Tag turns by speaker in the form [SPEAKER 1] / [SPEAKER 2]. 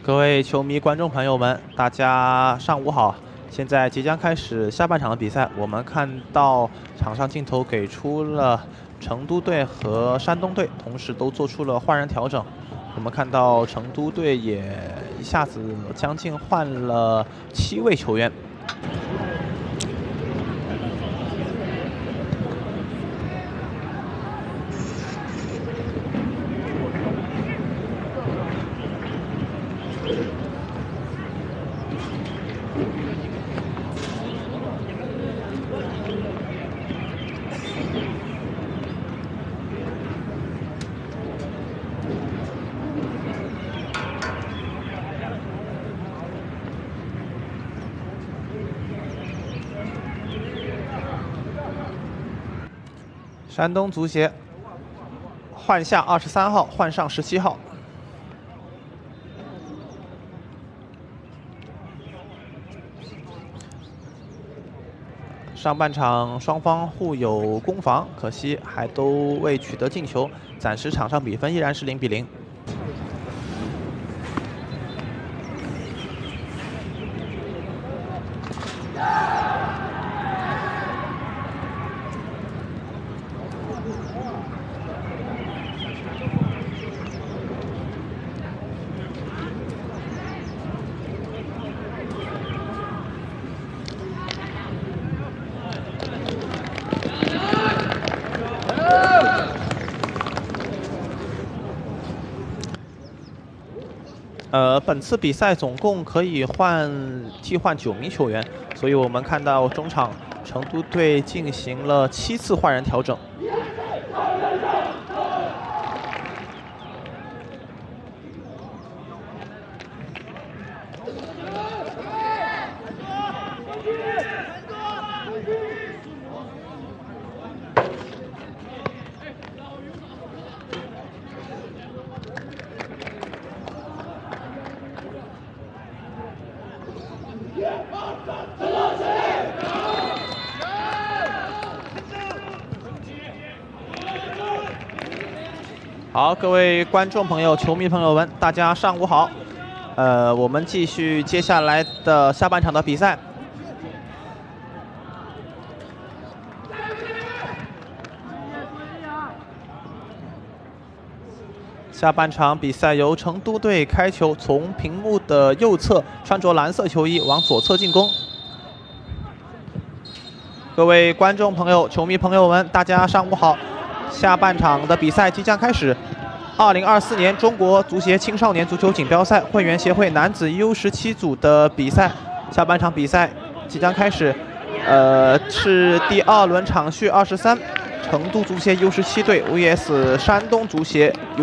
[SPEAKER 1] 各位球迷、观众朋友们，大家上午好！现在即将开始下半场的比赛，我们看到场上镜头给出了成都队和山东队，同时都做出了换人调整。我们看到成都队也一下子将近换了7位球员。 山东足协换下23号，换上17号。上半场双方互有攻防，可惜还都未取得进球，暂时场上比分依然是0比0。 本次比赛总共可以替换9名球员，所以我们看到中场成都队进行了7次换人调整。好，各位观众朋友、球迷朋友们，大家上午好。我们继续接下来的下半场的比赛。下半场比赛由成都队开球，从屏幕的右侧穿着蓝色球衣往左侧进攻。各位观众朋友、球迷朋友们，大家上午好。 下半场的比赛即将开始。2024年中国足协青少年足球锦标赛会员协会男子 U17组的比赛，下半场比赛即将开始。是第2轮场序23，成都足协 U17队 vs 山东足协